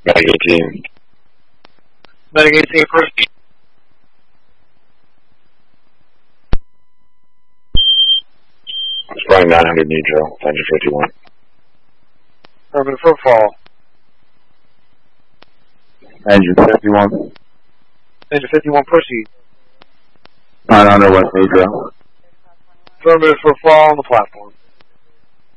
Medic 18. Medic 18, proceed. Flying 900 neutral, engine 51. Affirmative for fall. Engine 51. Engine 51, proceed. 900 West neutral. Affirmative for fall on the platform.